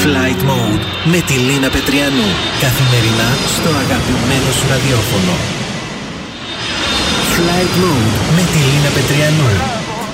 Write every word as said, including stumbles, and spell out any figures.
Flight Mode με τη Λίνα Πετριανού. Καθημερινά στο αγαπημένο σου ραδιόφωνο. Flight Mode με τη Λίνα Πετριανού.